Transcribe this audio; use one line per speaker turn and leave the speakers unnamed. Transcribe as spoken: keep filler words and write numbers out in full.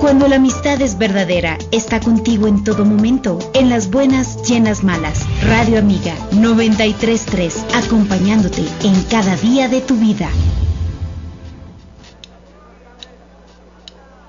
Cuando la amistad es verdadera, está contigo en todo momento, en las buenas y en las malas. Radio Amiga noventa y tres punto tres, acompañándote en cada día de tu vida.